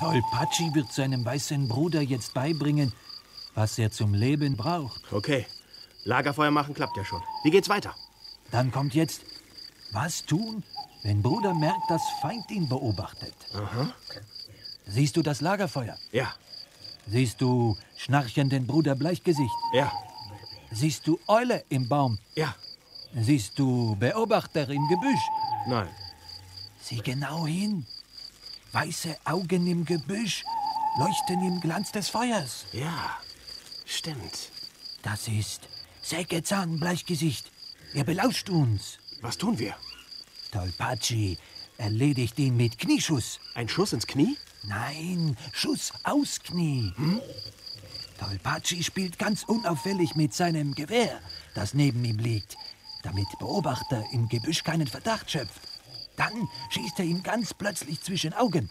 Tolpatschi wird seinem weißen Bruder jetzt beibringen, was er zum Leben braucht. Okay. Lagerfeuer machen klappt ja schon. Wie geht's weiter? Dann kommt jetzt, was tun, wenn Bruder merkt, dass Feind ihn beobachtet? Aha. Siehst du das Lagerfeuer? Ja. Siehst du schnarchenden Bruder Bleichgesicht? Ja. Siehst du Eule im Baum? Ja. Siehst du Beobachter im Gebüsch? Nein. Sieh genau hin. Weiße Augen im Gebüsch leuchten im Glanz des Feuers. Ja. Stimmt. Das ist Sägezahn Bleichgesicht. Er belauscht uns. Was tun wir? Tolpatschi erledigt ihn mit Knieschuss. Ein Schuss ins Knie? Nein, Schuss aus Knie. Tolpatschi spielt ganz unauffällig mit seinem Gewehr, das neben ihm liegt, damit Beobachter im Gebüsch keinen Verdacht schöpft. Dann schießt er ihm ganz plötzlich zwischen Augen.